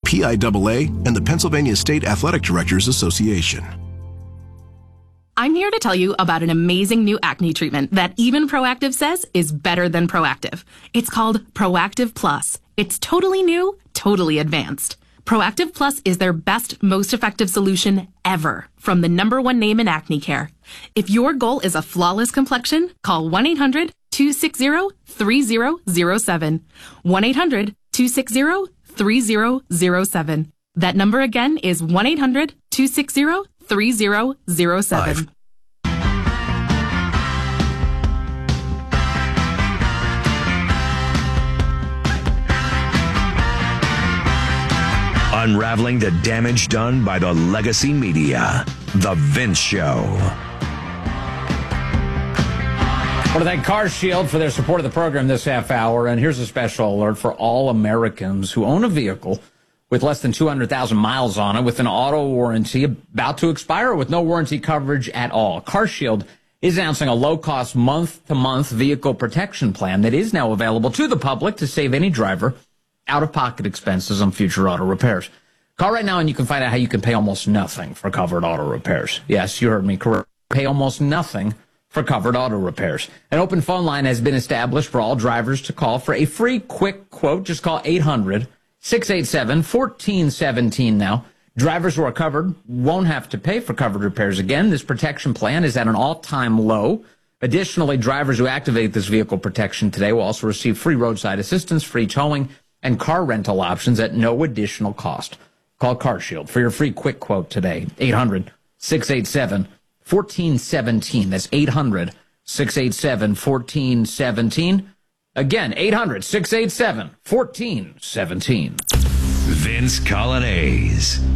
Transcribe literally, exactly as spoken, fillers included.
P I A A, and the Pennsylvania State Athletic Directors Association. I'm here to tell you about an amazing new acne treatment that even Proactive says is better than Proactive. It's called Proactive Plus. It's totally new, totally advanced. Proactive Plus is their best, most effective solution ever from the number one name in acne care. If your goal is a flawless complexion, call one eight hundred two six zero three zero zero seven. one eight hundred two six zero three zero zero seven. That number again is one eight hundred two six zero three zero zero seven. Unraveling the damage done by the legacy media. The Vince Show. I want to thank CarShield for their support of the program this half hour. And here's a special alert for all Americans who own a vehicle with less than two hundred thousand miles on it, with an auto warranty about to expire, with no warranty coverage at all. CarShield is announcing a low-cost month-to-month vehicle protection plan that is now available to the public to save any driver out-of-pocket expenses on future auto repairs. Call right now and you can find out how you can pay almost nothing for covered auto repairs. Yes, you heard me correct. Pay almost nothing for covered auto repairs. An open phone line has been established for all drivers to call for a free quick quote. Just call eight hundred six eight seven one four one seven now. Drivers who are covered won't have to pay for covered repairs again. This protection plan is at an all-time low. Additionally, drivers who activate this vehicle protection today will also receive free roadside assistance, free towing, and car rental options at no additional cost. Call CarShield for your free quick quote today. eight hundred six eight seven one four one seven. That's eight hundred six eight seven one four one seven. Again, eight hundred six eight seven one four one seven. Vince Coglianese.